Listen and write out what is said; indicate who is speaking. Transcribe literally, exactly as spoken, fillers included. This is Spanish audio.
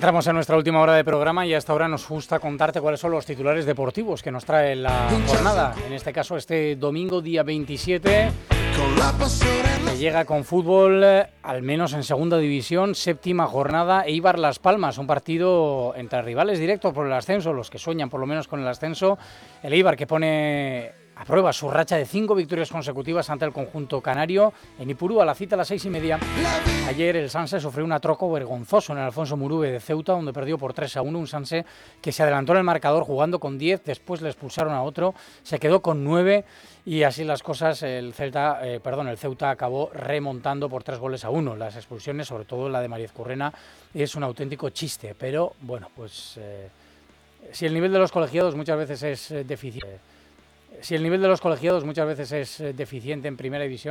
Speaker 1: Entramos en nuestra última hora de programa y hasta ahora nos gusta contarte cuáles son los titulares deportivos que nos trae la jornada. En este caso, este domingo, día veintisiete, que llega con fútbol, al menos en segunda división, séptima jornada, Eibar Las Palmas, un partido entre rivales directos por el ascenso, los que sueñan por lo menos con el ascenso. El Eibar que pone a prueba su racha de cinco victorias consecutivas ante el conjunto canario. En Ipurú, a la cita a las seis y media. Ayer el Sanse sufrió un atroco vergonzoso en el Alfonso Murube de Ceuta, donde perdió por tres a uno. Un Sanse que se adelantó en el marcador jugando con diez, después le expulsaron a otro, se quedó con nueve y así las cosas. El Celta, eh, perdón, el Ceuta acabó remontando por tres goles a uno. Las expulsiones, sobre todo la de Mariez Currena, es un auténtico chiste. Pero bueno, pues eh, si el nivel de los colegiados muchas veces es eh, deficiente. Si el nivel de los colegiados muchas veces es deficiente en primera división,